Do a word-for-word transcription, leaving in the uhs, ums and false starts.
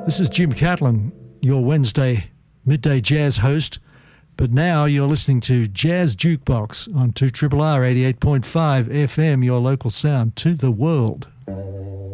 This is Jim Catlin, your Wednesday midday jazz host, but now you're listening to Jazz Jukebox on two R R R eighty-eight point five F M, your local sound to the world.